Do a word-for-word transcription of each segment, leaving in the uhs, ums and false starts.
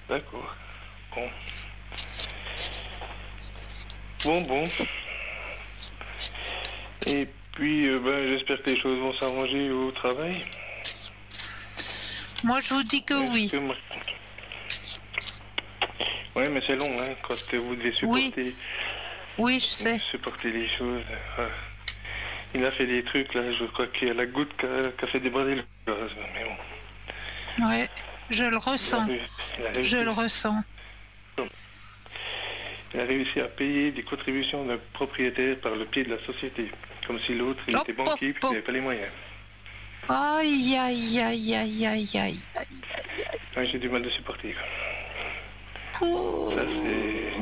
D'accord. Bon. Bon, bon. Et puis, euh, ben, j'espère que les choses vont s'arranger au travail. Moi, je vous dis que Est-ce oui. que ma- Ouais, mais c'est long, hein, quand vous devez Oui, supporter, oui, je sais. supporter les choses. Ah. Il a fait des trucs, là, je crois qu'il y a la goutte qui a, qui a fait déborder le gaz. Mais bon, Ouais, je le il a, ressens. réussi, il a Je réussi. le ressens. Il a réussi à payer des contributions d'un propriétaire par le pied de la société. Comme si l'autre, il Hop, était hop, banquier et qu'il hop. n'avait pas les moyens. Aïe, aïe, aïe, aïe, aïe, aïe, aïe. Ouais, j'ai du mal de supporter. Oh. Ça, c'est...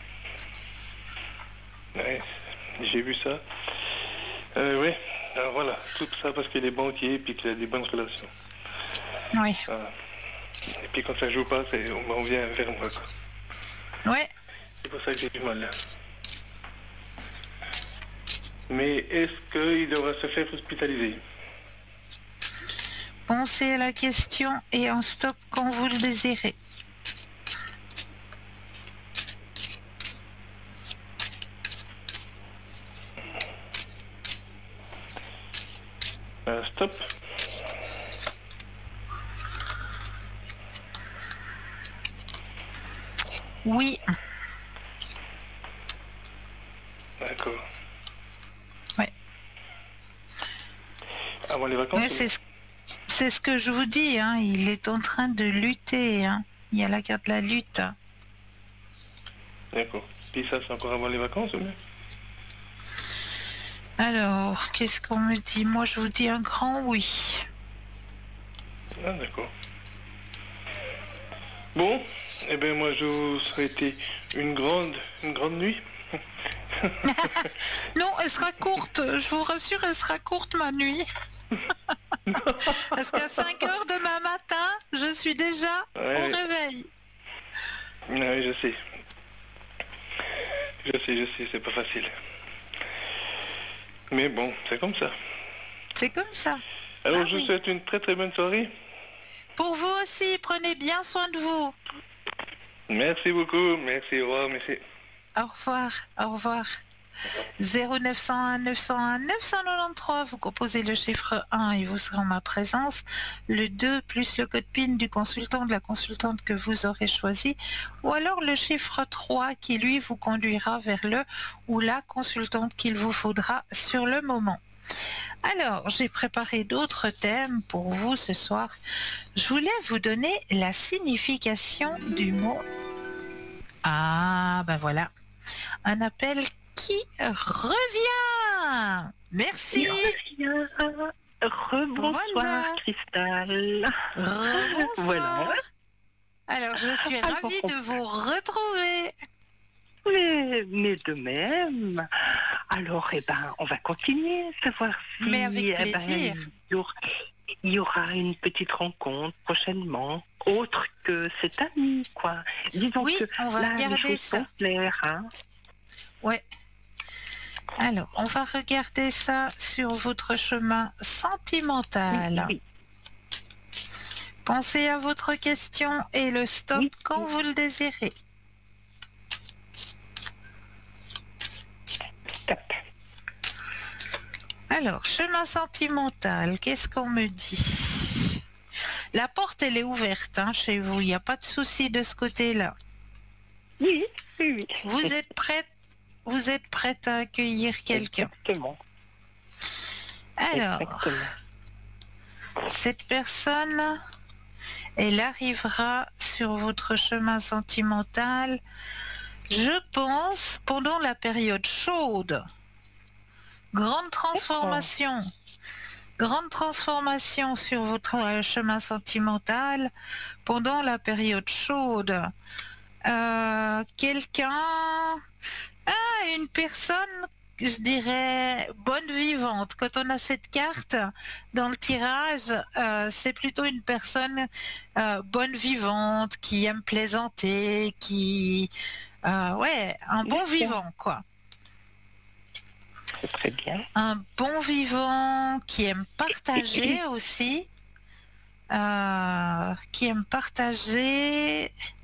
Ouais, j'ai vu ça. Euh, ouais, alors voilà, tout ça parce qu'il est banquier et puis qu'il a des bonnes relations. Oui. Ah. Et puis quand ça joue pas, c'est, on, on vient vers moi, quoi. Ouais. C'est pour ça que j'ai du mal, là. Mais est-ce qu'il devra se faire hospitaliser? Pensez à la question et en stop quand vous le désirez. Euh, stop. Oui. D'accord. Ouais. Avant les vacances, Ouais, ou c'est bien? ce, c'est ce que je vous dis, hein. Il est en train de lutter, hein. Il y a la carte de la lutte. D'accord. Puis ça, c'est encore avant les vacances, ou bien? Alors, qu'est-ce qu'on me dit? Moi, je vous dis un grand oui. Ah, d'accord. Bon, eh bien moi je vous souhaite une grande, une grande nuit. Non, elle sera courte. Je vous rassure, elle sera courte ma nuit. Parce qu'à cinq heures demain matin, je suis déjà au Ouais, réveil. ouais, je sais. Je sais, je sais, c'est pas facile. Mais bon, c'est comme ça. C'est comme ça. Alors Ah je vous oui. souhaite une très très bonne soirée. Pour vous aussi, prenez bien soin de vous. Merci beaucoup, merci, au revoir, merci. Au revoir, au revoir. zéro neuf cent un neuf cent un neuf cent quatre-vingt-treize, vous composez le chiffre un et vous serez en ma présence. Le deux plus le code PIN du consultant, de la consultante que vous aurez choisi. Ou alors le chiffre trois qui lui vous conduira vers le ou la consultante qu'il vous faudra sur le moment. Alors, j'ai préparé d'autres thèmes pour vous ce soir. Je voulais vous donner la signification du mot. Ah, ben voilà. Un appel qui revient. Merci. Il revient. Rebonsoir, Voilà. Cristal. Voilà. Rebonsoir. Alors, je suis Alors, ravie on- de vous retrouver. mais, mais de même. Alors, eh ben, on va continuer, savoir si Mais avec eh ben, plaisir. il y aura- il y aura une petite rencontre prochainement, autre que cette amie, quoi. Disons Oui, que on va là, les regarder choses ça. sont claires, hein. Ouais. Alors, on va regarder ça sur votre chemin sentimental. Oui, Pensez à votre question et le stop oui, quand oui. vous le désirez. Stop. Alors, chemin sentimental, qu'est-ce qu'on me dit? La porte, elle est ouverte hein, chez vous, il n'y a pas de souci de ce côté-là. Oui, oui, oui. Vous êtes prête, vous êtes prête à accueillir quelqu'un. Exactement. Alors, Exactement. cette personne, elle arrivera sur votre chemin sentimental, je pense, pendant la période chaude. Grande transformation. Grande transformation sur votre chemin sentimental pendant la période chaude. Euh, quelqu'un, ah, une personne, je dirais, bonne vivante. Quand on a cette carte dans le tirage, euh, c'est plutôt une personne euh, bonne vivante, qui aime plaisanter, qui... Euh, ouais, un bon D'accord. vivant, quoi. C'est très bien. Un bon vivant qui aime partager aussi. Euh, qui aime partager...